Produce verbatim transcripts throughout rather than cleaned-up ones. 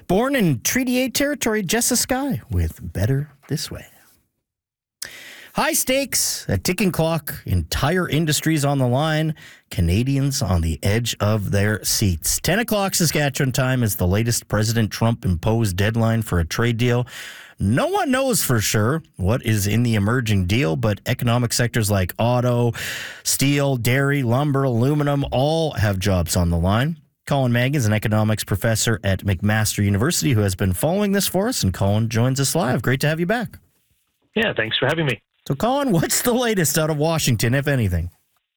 Born in Treaty eight territory, Jessa Sky with Better This Way. High stakes, a ticking clock, entire industries on the line, Canadians on the edge of their seats. ten o'clock Saskatchewan time is the latest President Trump imposed deadline for a trade deal. No one knows for sure what is in the emerging deal, but economic sectors like auto, steel, dairy, lumber, aluminum all have jobs on the line. Colin Magg is an economics professor at McMaster University who has been following this for us, and Colin joins us live. Great to have you back. Yeah, thanks for having me. So, Colin, what's the latest out of Washington, if anything?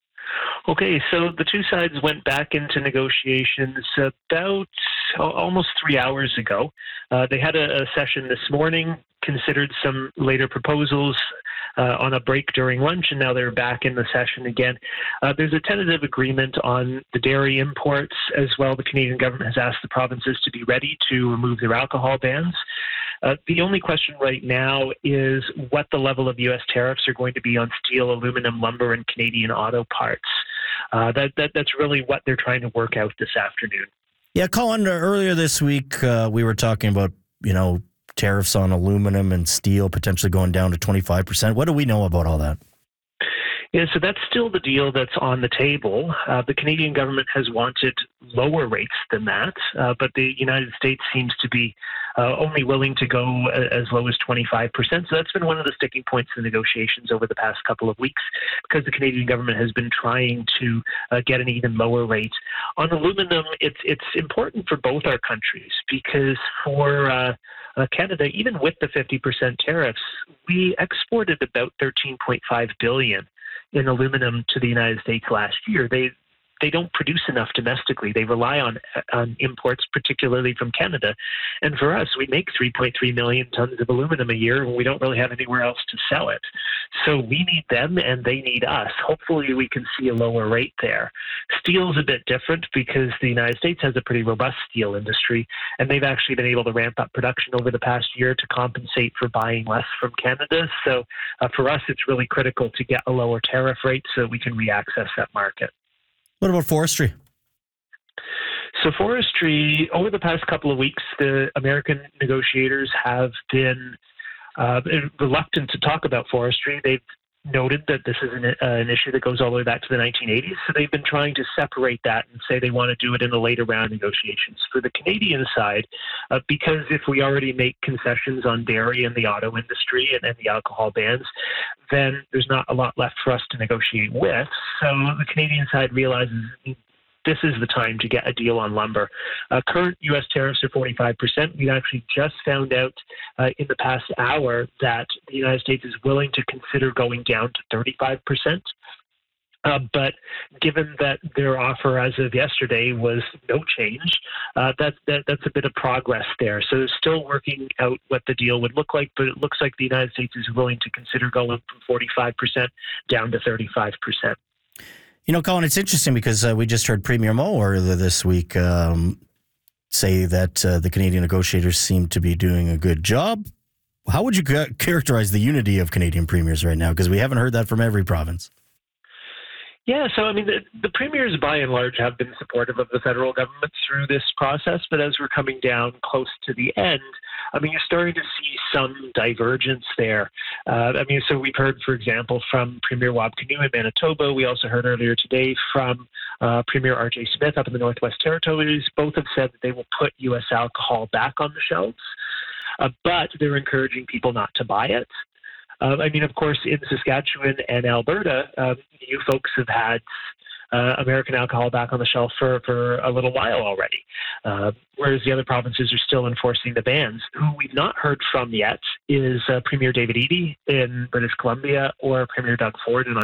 Okay, so the two sides went back into negotiations about oh, almost three hours ago. Uh, they had a, a session this morning, considered some later proposals uh, on a break during lunch, and now they're back in the session again. Uh, there's a tentative agreement on the dairy imports as well. The Canadian government has asked the provinces to be ready to remove their alcohol bans. Uh, the only question right now is what the level of U S tariffs are going to be on steel, aluminum, lumber, and Canadian auto parts. Uh, that, that That's really what they're trying to work out this afternoon. Yeah, Colin, uh, earlier this week, uh, we were talking about, you know, tariffs on aluminum and steel potentially going down to twenty-five percent. What do we know about all that? Yeah, so that's still the deal that's on the table. Uh, the Canadian government has wanted lower rates than that, uh, but the United States seems to be uh, only willing to go as low as twenty-five percent. So that's been one of the sticking points in negotiations over the past couple of weeks, because the Canadian government has been trying to uh, get an even lower rate. On aluminum, it's it's important for both our countries, because for uh, uh, Canada, even with the fifty percent tariffs, we exported about thirteen point five billion dollars in aluminum to the United States last year. They they don't produce enough domestically. They rely on on imports, particularly from Canada. And for us, we make three point three million tons of aluminum a year, and we don't really have anywhere else to sell it. So we need them, and they need us. Hopefully, we can see a lower rate there. Steel's a bit different because the United States has a pretty robust steel industry, and they've actually been able to ramp up production over the past year to compensate for buying less from Canada. So uh, for us, it's really critical to get a lower tariff rate so we can reaccess that market. What about forestry? So forestry, over the past couple of weeks, the American negotiators have been uh, reluctant to talk about forestry. They've noted that this is an, uh, an issue that goes all the way back to the nineteen eighties. So they've been trying to separate that and say they want to do it in a later round of negotiations. For the Canadian side, uh, because if we already make concessions on dairy and the auto industry and, and the alcohol bans, then there's not a lot left for us to negotiate with. So the Canadian side realizes this is the time to get a deal on lumber. Uh, current U S tariffs are forty-five percent. We actually just found out uh, in the past hour that the United States is willing to consider going down to thirty-five percent. Uh, but given that their offer as of yesterday was no change, uh, that, that, that's a bit of progress there. So they're still working out what the deal would look like, but it looks like the United States is willing to consider going from forty-five percent down to thirty-five percent. You know, Colin, it's interesting because uh, we just heard Premier Moe earlier this week um, say that uh, the Canadian negotiators seem to be doing a good job. How would you ca- characterize the unity of Canadian premiers right now? Because we haven't heard that from every province. Yeah, so I mean, the, the premiers by and large have been supportive of the federal government through this process, but as we're coming down close to the end, I mean, you're starting to see some divergence there. Uh, I mean, so we've heard, for example, from Premier Wab Kinew in Manitoba. We also heard earlier today from uh, Premier R J Smith up in the Northwest Territories. Both have said that they will put U S alcohol back on the shelves, uh, but they're encouraging people not to buy it. Uh, I mean, of course, in Saskatchewan and Alberta, um, you folks have had uh, American alcohol back on the shelf for, for a little while already, uh, whereas the other provinces are still enforcing the bans. Who we've not heard from yet is uh, Premier David Eby in British Columbia or Premier Doug Ford in